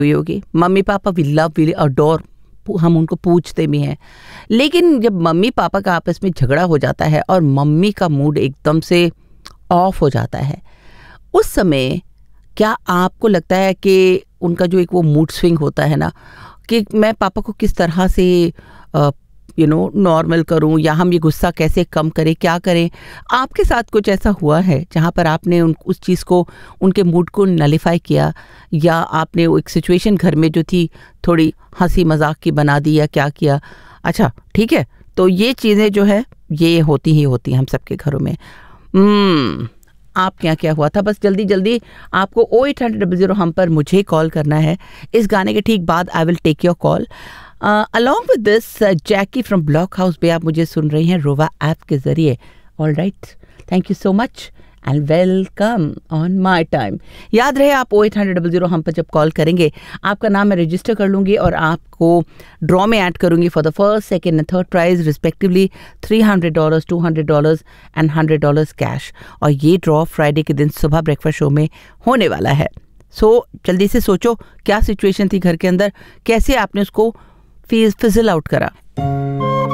हुई होगी। Mummy papa we love we adore, हम उनको पूछते भी हैं, लेकिन जब मम्मी पापा का आपस में झगड़ा हो जाता है और मम्मी का मूड एकदम से ऑफ हो जाता है, उस समय क्या आपको लगता है कि उनका जो एक वो मूड स्विंग होता है ना, कि मैं पापा को किस तरह से नॉर्मल करूं, या हम ये गुस्सा कैसे कम करें, क्या करें? आपके साथ कुछ ऐसा हुआ है जहां पर आपने उस चीज़ को, उनके मूड को नलिफाई किया, या आपने वो एक सिचुएशन घर में जो थी थोड़ी हंसी मजाक की बना दी, या क्या किया? अच्छा ठीक है, तो ये चीज़ें जो है ये होती ही होती हैं हम सबके घरों में। आप क्या क्या हुआ था? बस जल्दी जल्दी आपको 08000 हम पर मुझे कॉल करना है। इस गाने के ठीक बाद I will take your call. Along with this Jackie from block house पे आप मुझे सुन रही हैं रोवा ऐप के ज़रिए। All right, thank you so much and welcome on my time. याद रहे आप 08000 हम पर जब कॉल करेंगे, आपका नाम मैं रजिस्टर कर लूँगी और आपको ड्रॉ में ऐड करूँगी for the first, second and third prize respectively $300, $200 and $100 cash. और ये ड्रॉ फ्राइडे के दिन सुबह ब्रेकफास्ट शो में होने वाला है। सो जल्दी से सोचो क्या सिचुएशन थी घर के अंदर, कैसे आपने उसको फिजल आउट करा।